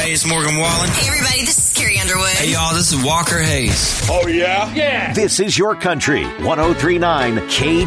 Hey, it's Morgan Wallen. Hey, everybody, this is Carrie Underwood. Hey, y'all, this is Walker Hayes. Oh, yeah? This is your country. 103.9 K.